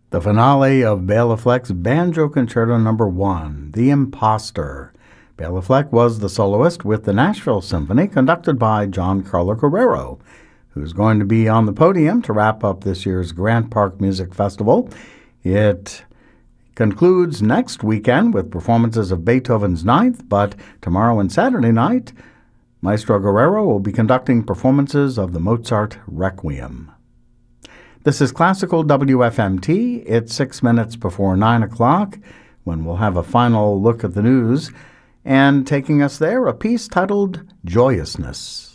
The finale of Bela Fleck's Banjo Concerto No. 1, The Imposter. Bela Fleck was the soloist with the Nashville Symphony, conducted by Giancarlo Guerrero, who's going to be on the podium to wrap up this year's Grant Park Music Festival. It concludes next weekend with performances of Beethoven's Ninth, but tomorrow and Saturday night, Maestro Guerrero will be conducting performances of the Mozart Requiem. This is Classical WFMT. It's 6 minutes before 9 o'clock, when we'll have a final look at the news, and taking us there, a piece titled Joyousness.